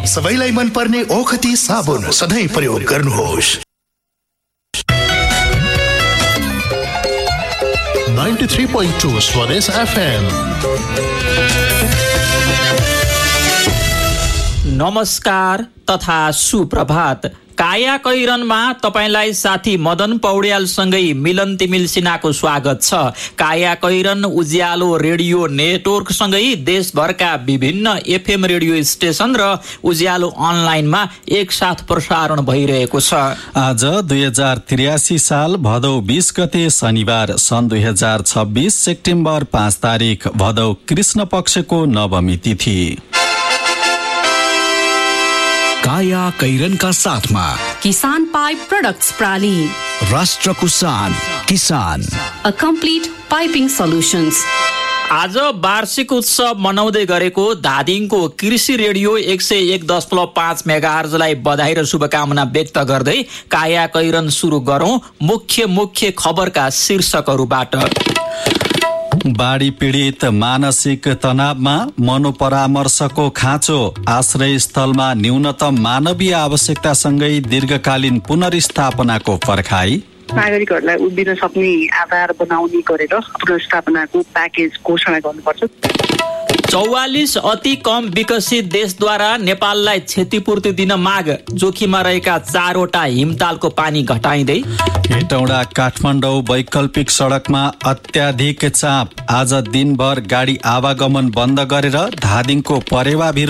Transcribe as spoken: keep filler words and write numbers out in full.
सबैलाई मन पर्ने ओखती साबुन सधैँ प्रयोग गर्नुहोस्। ninety-three point two स्वदेश एफएम। नमस्कार तथा सुप्रभात। काया कैरनमा तपाईलाई साथी मदन पौड्यालसँगै मिलन तिमिल सिन्हाको स्वागत छ। काया कैरन उज्यालो रेडियो नेटवर्कसँगै देशभरका विभिन्न एफएम रेडियो स्टेशन र उज्यालो अनलाइनमा एकसाथ प्रसारण भइरहेको छ। आज दुई हजार त्रियासी साल भदौ बीस गते शनिबार सन् दुई हजार छब्बीस सेप्टेम्बर पाँच तारिक भदौ कृष्ण पक्षको नवमी तिथि। काया कैरनका साथमा किसान पाइप प्रोडक्ट्स प्राली, राष्ट्रको शान किसान, अ कम्प्लिट पाइपिङ सल्युशन्स। आज वार्षिक उत्सव मनाउँदै गरेको धादिङको कृषि रेडियो एक सय एक दशमलव पाँच मेगाहर्जलाई बधाई र शुभकामना व्यक्त गर्दै काया कैरन सुरु गरौं मुख्य मुख्य खबरका शीर्षकहरूबाट। बाढी पीडित मानसिक तनावमा मनोपरामर्शको खाँचो, आश्रय स्थलमा न्यूनतम मानवीय आवश्यकतासँगै दीर्घकालीन पुनर्स्थापनाको पर्खाई, नागरिकहरूलाई उभिन सक्ने आधार बनाउने गरेर पुनर्स्थापनाको प्याकेज घोषणा गर्नुपर्छ। चौवालिस अति कम विकसित देशद्वारा नेपाललाई क्षतिपूर्ति दिन माग, जोखिममा रहेका चारवटा हिमतालको पानी घटाइँदै। हेटौँडा काठमाडौँ वैकल्पिक सडकमा अत्याधिक चाप, आज दिनभर गाडी आवागमन बन्द गरेर धादिङको परेवा